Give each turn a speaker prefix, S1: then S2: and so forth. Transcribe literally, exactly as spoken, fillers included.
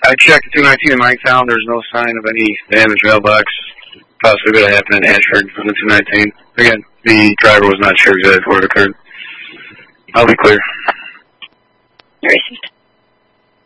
S1: I checked the two nineteen in Mikestown. There's no sign of any damaged mailbox. Possibly going to happen in Ashford on the two nineteen. Again, the driver was not sure exactly where it occurred. I'll be clear.
S2: Racist.